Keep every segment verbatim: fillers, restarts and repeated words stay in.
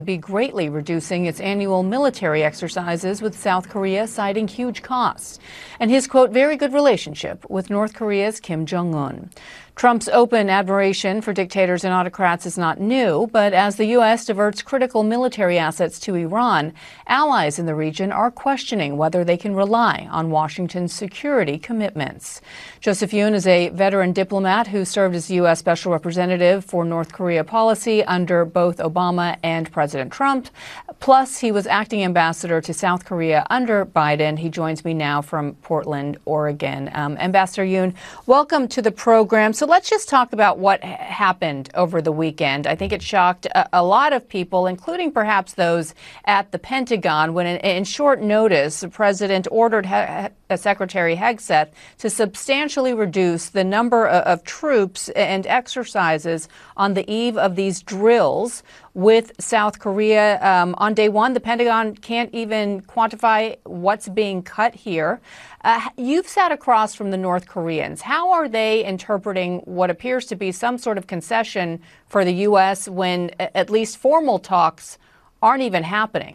be greatly reducing its annual military exercises with South Korea, citing huge costs and his, quote, very good relationship with North Korea's Kim Jong-un. Trump's open admiration for dictators and autocrats is not new, but as the U S diverts critical military assets to Iran, allies in the region are questioning whether they can rely on Washington's security commitments. Joseph Yun is a veteran diplomat who served as U S Special Representative for North Korea policy under both Obama and President Trump. Plus, he was acting ambassador to South Korea under Biden. He joins me now from Portland, Oregon. Um, Ambassador Yun, welcome to the program. So let's just talk about what happened over the weekend. I think it shocked a, a lot of people, including perhaps those at the Pentagon, when in, in short notice, the president ordered he- Secretary Hegseth to substantially reduce the number of, of troops and exercises on the eve of these drills with South Korea. Um, on day one, the Pentagon can't even quantify what's being cut here. Uh, you've sat across from the North Koreans. How are they interpreting what appears to be some sort of concession for the U S when at least formal talks aren't even happening?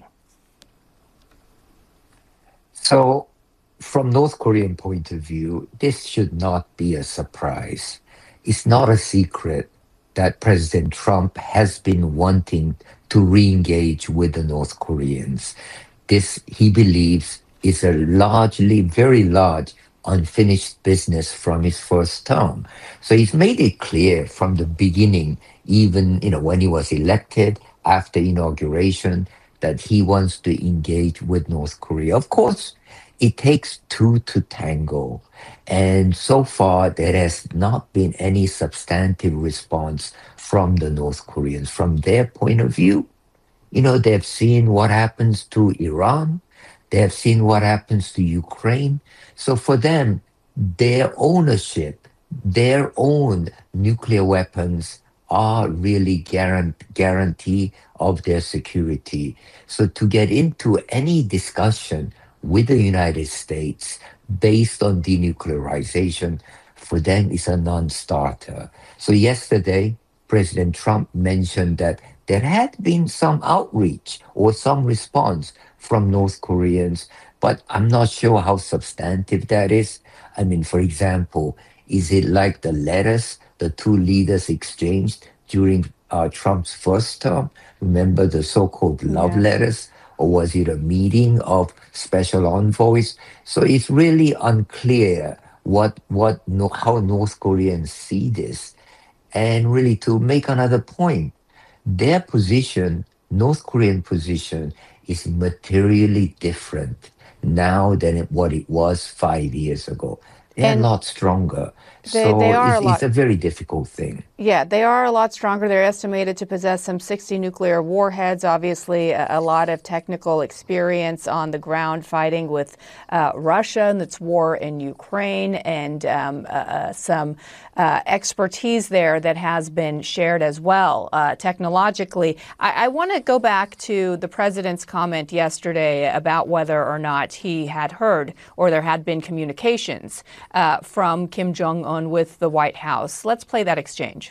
So, from North Korean point of view, this should not be a surprise. It's not a secret that President Trump has been wanting to re-engage with the North Koreans. This, he believes, is a largely, very large, unfinished business from his first term. So he's made it clear from the beginning, even you know when he was elected, after inauguration, that he wants to engage with North Korea. Of course, it takes two to tango. And so far, there has not been any substantive response from the North Koreans. From their point of view, you know, they've seen what happens to Iran. They have seen what happens to Ukraine. So for them, their ownership, their own nuclear weapons are really guarant- guarantee of their security. So to get into any discussion with the United States based on denuclearization, for them is a non-starter. So yesterday, President Trump mentioned that there had been some outreach or some response from North Koreans, but I'm not sure how substantive that is. I mean, for example, is it like the letters the two leaders exchanged during uh, Trump's first term? Remember the so-called love Yeah. letters? Or was it a meeting of special envoys? So it's really unclear what what no, how North Koreans see this. And really, to make another point, their position, North Korean position, is materially different now than it, what it was five years ago. They're And a lot stronger. they, So they are it's, a lot. it's a very difficult thing. Yeah, they are a lot stronger. They're estimated to possess some sixty nuclear warheads, obviously a, a lot of technical experience on the ground fighting with uh, Russia and its war in Ukraine, and um, uh, some uh, expertise there that has been shared as well uh, technologically. I, I want to go back to the president's comment yesterday about whether or not he had heard or there had been communications uh, from Kim Jong-un with the White House. Let's play that exchange.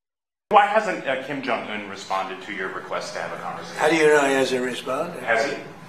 Why hasn't uh, Kim Jong-un responded to your request to have a conversation? How do you know he hasn't responded? Has he?